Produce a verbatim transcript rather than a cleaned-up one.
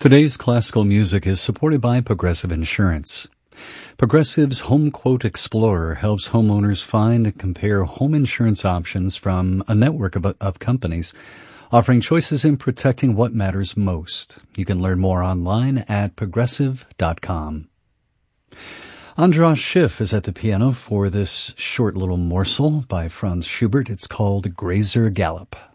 Today's classical music is supported by Progressive Insurance. Progressive's Home Quote Explorer helps homeowners find and compare home insurance options from a network of, of companies, offering choices in protecting what matters most. You can learn more online at progressive dot com. Andras Schiff is at the piano for this short little morsel by Franz Schubert. It's called Grazer Gallop.